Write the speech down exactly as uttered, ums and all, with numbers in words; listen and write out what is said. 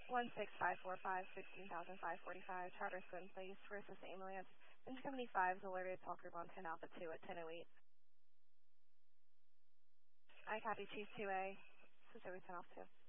one six five four five, sixteen thousand five forty-five, Charter Swin Place versus ambulance. Engine Company five is alerted, call group on ten Alpha two at ten oh eight. I copy Chief two A, this is over ten Alpha two.